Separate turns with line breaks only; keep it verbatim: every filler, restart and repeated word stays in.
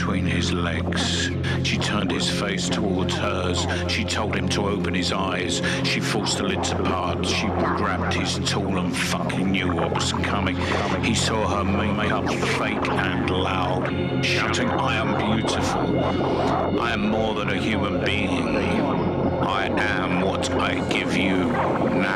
between his legs. She turned his face towards hers. She told him to open his eyes. She forced the lids apart. She grabbed his tool and fucking knew what was coming. He saw her make up fake and loud, shouting, "I am beautiful. I am more than a human being. I am what I give you now."